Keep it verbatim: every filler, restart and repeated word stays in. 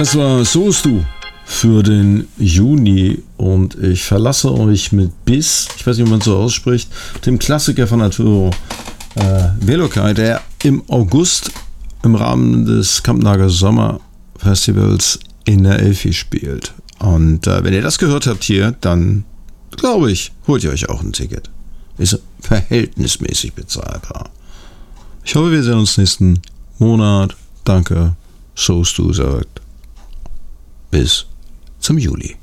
Das war So's Du für den Juni und ich verlasse euch mit Bis, ich weiß nicht, wie man so ausspricht, dem Klassiker von Arturo äh, Velokai, der im August im Rahmen des Kampnager Sommerfestivals in der Elfi spielt. Und äh, wenn ihr das gehört habt hier, dann glaube ich, holt ihr euch auch ein Ticket. Ist verhältnismäßig bezahlbar. Ich hoffe, wir sehen uns nächsten Monat. Danke. So's Du sagt. Bis zum Juli.